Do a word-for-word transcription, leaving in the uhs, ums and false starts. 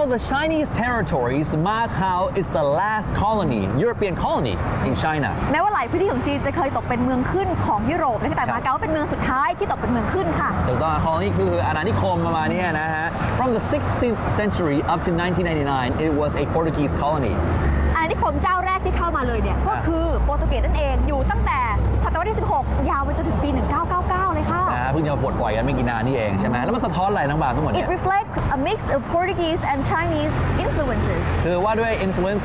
the Chinese territories, Macau is the last colony, European colony in China. แม้ว่าหลายพื้นที่ของจีนจะเคยตกเป็นเมืองขึ้นของยุโรปนะคะแต่มาเก๊าเป็นเมืองสุดท้ายที่ตกเป็นเมืองขึ้นค่ะถูกต้อง colony คืออาณานิคมประมาณนี้นะฮะ From the sixteenth century up to nineteen ninety-nine, it was a Portuguese colony. อาณานิคมเจ้าแรกที่เข้ามาเลยเนี่ยก็คือโปรตุเกสนั่นเองอยู่ตั้งแต่ศตวรรษที่สิบหกยาวไปจนถึงปีหนึ่งพันเก้าร้อยเก้าสิบเก้าเลยค่ะนะเพิ่งจะมาปลดปล่อยกันไม่กี่นานนี่เองใช่ไหมแล้วมันสะท้อนอะไรทั้งบางทั้งหมดเนี่ย It reflects a mix of Portuguese and Chinese influences คือว่าด้วย influence